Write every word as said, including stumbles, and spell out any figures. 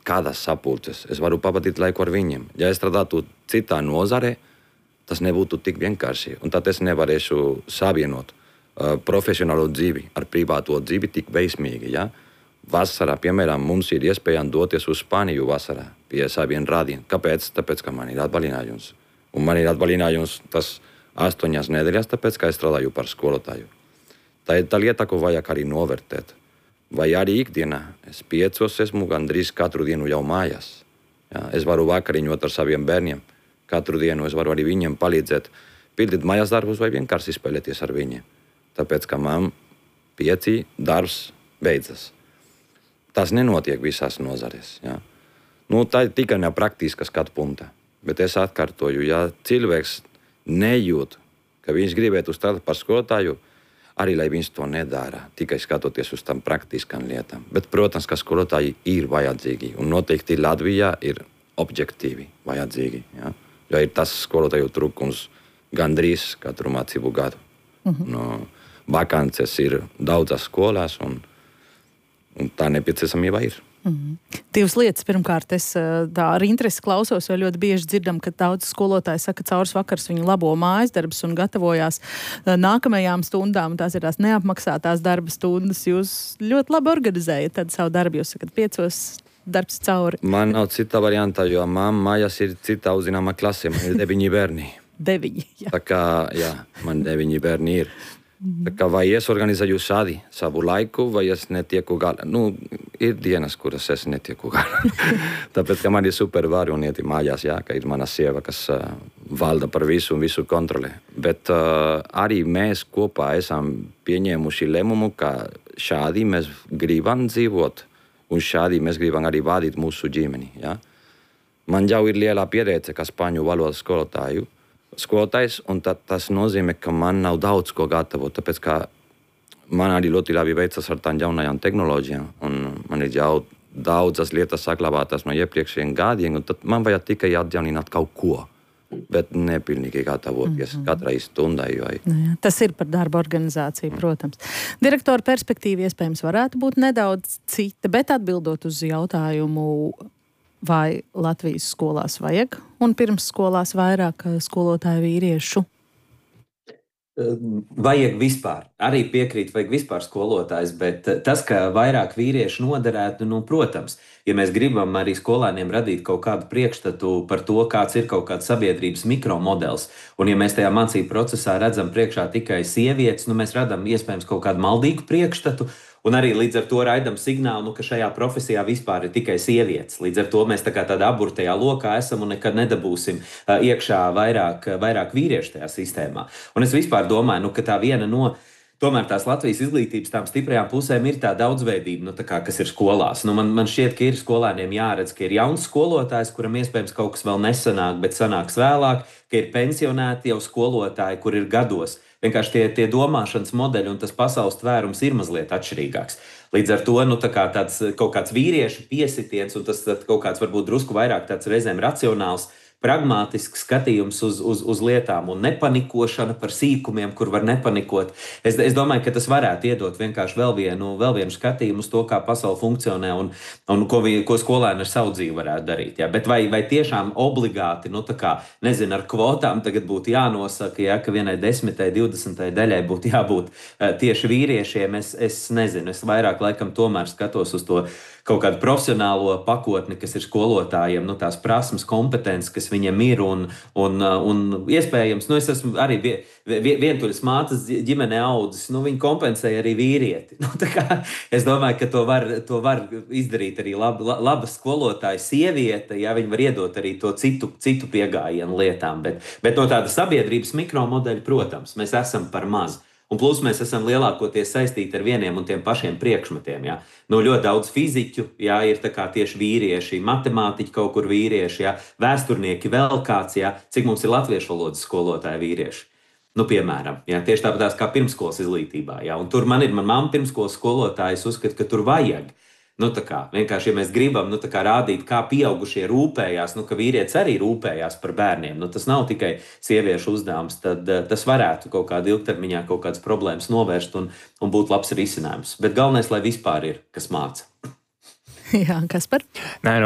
kādas sapulces. Es varu pavadīt laiku ar viņiem. Ja es strādātu citā nozarē, tas nebūtu tik vienkārši. Un tad es nevarēšu savienot uh, profesionālo dzīvi ar privāto dzīvi tik veiksmīgi. Ja? Vasarā, piemēram, mums ir iespēja doties uz Spāniju vasarā pie saviem rādiem. Kāpēc? Tāpēc, ka man ir atvaļinājums. Un man ir atvaļinājums tas astoņas nedēļas, tāpēc, ka es strādāju par skolotāju. Tā ir tā lieta, ko vajag arī novērtēt. Vai arī ikdienā es piecos esmu gandrīz katru dienu jau mājās. Ja, es varu vakariņot ar saviem bērniem. Katru dienu es varu arī viņiem palīdzēt pildīt mājās darbus vai vienkārši spēlēties ar viņiem. Tāpēc, ka man pieci darbs beidzas. Tas nenotiek visās nozarēs. Ja. Nu, tā ir tikai nepraktiska skatu punta. Bet es atkārtoju, ja cilvēks nejūt, ka viņš gribētu strādāt par skolotāju, arī lai viņš to nedara, tikai skatoties uz tām praktiskām lietām. Bet, protams, ka skolotāji ir vajadzīgi, un noteikti Latvijā ir objektīvi vajadzīgi. Ja? Jo ir tas skolotāju trūkums gandrīz katru mācību gadu. Mm-hmm. No, vakances ir daudzas skolās, un, un tā nepieciešamība ir. Mm-hmm. Divas lietas. Pirmkārt, es tā ar interesi klausos, jo ļoti bieži dzirdam, ka daudz skolotāji saka, ka caurs vakars viņi labo mājas darbus un gatavojās nākamajām stundām. Tās ir tās neapmaksātās darba stundas. Jūs ļoti labi organizējat tad savu darbu. Jūs sakat, piecos darbs cauri. Man nav cita varianta, jo man mājās ir cita uzzināma klase. Man ir deviņi bērni. Deviņi, jā. Tā kā, jā, man deviņi bērni ir. Tā kā vai es organizēju šādi savu laiku, vai es netieku galā. Nu, ir dienas, kuras es netieku galā. Tāpēc, ka man ir super varionieti mājās, jā, ka ir mana sieva, kas uh, valda par visu un visu kontrolē. Bet uh, arī mēs kopā esam pieņēmuši lēmumu, ka šādi mēs gribam dzīvot, un šādi mēs gribam arī vadīt mūsu ģimeni. Jā. Man jau ir liela pieredze, kā spāņu valodas skolotāju. Skolotājs, un tā, tas nozīmē, ka man nav daudz ko gatavot, tāpēc, ka man arī ļoti labi veicas ar tām jaunajām tehnoloģijām, un man ir jau daudzas lietas saglabātas no iepriekšējiem gadiem, un tad man vajag tikai atjaunināt kaut ko, bet nepilnīgi gatavoties mm-hmm. katrai stundai. Vai... Jā, tas ir par darba organizāciju, protams. Direktora perspektīva iespējams varētu būt nedaudz cita, bet atbildot uz jautājumu, vai Latvijas skolās vajag un pirms skolās vairāk skolotāju vīriešu? Vajag vispār. Arī piekrīt, vajag vispār skolotājs, bet tas, ka vairāk vīriešu noderētu, nu, protams, ja mēs gribam arī skolēniem radīt kaut kādu priekšstatu par to, kāds ir kaut kāds sabiedrības mikromodels, un ja mēs tajā mācību procesā redzam priekšā tikai sievietes, nu, mēs radam iespējams kaut kādu maldīgu priekšstatu, un arī līdz ar to raidam signālu, nu, ka šajā profesijā vispār ir tikai sievietes. Līdz ar to mēs tā kā tādā aburtajā lokā esam un nekad nedabūsim uh, iekšā vairāk, vairāk vīriešu tajā sistēmā. Un es vispār domāju, nu, ka tā viena no tomēr tās Latvijas izglītības tām stiprajām pusēm ir tā daudzveidība, nu, tā kā, kas ir skolās. Nu, man, man šķiet, ka ir skolēniem jāredz, ka ir jauns skolotājs, kuram iespējams kaut kas vēl nesanāk, bet sanāks vēlāk, ka ir pensionēti jau skolotāji, kur ir gados. Vienkārši tie, tie domāšanas modeļi un tas pasaules tvērums ir mazliet atšķirīgāks. Līdz ar to nu, tā kā tāds, kaut kāds vīriešu piesitiens un tas kaut kāds varbūt drusku vairāk tāds reizēm racionāls, pragmātisks skatījums uz, uz, uz lietām un nepanikošana par sīkumiem, kur var nepanikot. Es, es domāju, ka tas varētu iedot vienkārši vēl vienu, vēl vienu skatījumu uz to, kā pasaule funkcionē un, un ko, vi, ko skolēni ar savu dzīvi varētu darīt. Ja? Bet vai, vai tiešām obligāti, nu tā kā, nezinu, ar kvotām tagad būtu jānosaka, ja, ka vienai desmitai, divdesmitai daļai būtu jābūt uh, tieši vīriešiem, es, es nezinu, es vairāk laikam tomēr skatos uz to kaut kādu profesionālo pakotni, kas ir skolotājiem, nu, tās prasmes, kompetences, kas viņiem ir, un, un, un iespējams, nu, es esmu arī vie, vie, vientuļas mātes ģimenē audzis, nu, viņi kompensēja arī vīrieti. Nu, tā kā es domāju, ka to var, to var izdarīt arī lab, laba skolotāja sieviete, ja viņi var iedot arī to citu, citu piegājienu lietām, bet, bet no tāda sabiedrības mikromodeļa, protams, mēs esam par maz. Un plus mēs esam lielākoties saistīti ar vieniem un tiem pašiem priekšmetiem. Jā. No ļoti daudz fiziķu jā, ir tā kā tieši vīrieši, matemātiķi kaut kur vīrieši, jā, vēsturnieki vēl kāds, jā, cik mums ir latviešu valodas skolotāji vīrieši. Nu, piemēram, jā, tieši tāpatās kā pirmskolas izglītībā. Jā. Un tur man ir, man mamma pirmskolas skolotājas uzskata, ka tur vajag. Nu, tā kā, vienkārši, ja mēs gribam nu, tā kā rādīt, kā pieaugušie rūpējās, nu, ka vīrietis arī rūpējās par bērniem, nu, tas nav tikai sieviešu uzdevums, tad uh, tas varētu kaut kādā ilgtermiņā kaut kādas problēmas novērst un, un būt labs risinājums. Bet galvenais, lai vispār ir, kas māca. Jā, Kaspar? Nē,